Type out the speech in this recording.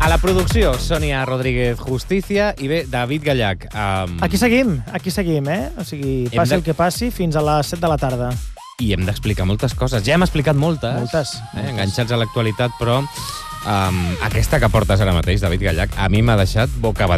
A la producció, Sònia Rodríguez Justicia i bé, David Gallach. Aquí seguim, O sigui, passi el que passi, fins a les 7 de la tarda. I hem d'explicar moltes coses. Ja hem explicat moltes. Enganxats a l'actualitat, però aquesta que portes ara mateix, David Gallach, a mi m'ha deixat bocabadat.